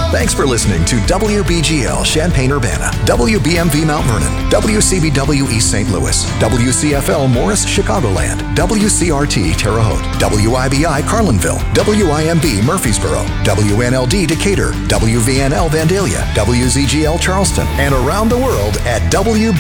Thanks for listening to WBGL Champaign-Urbana, WBMV Mount Vernon, WCBW East St. Louis, WCFL Morris, Chicagoland, WCRT Terre Haute, WIBI Carlinville, WIMB Murfreesboro, WNLD Decatur, WVNL Vandalia, WZGL Charleston, and around the world at WB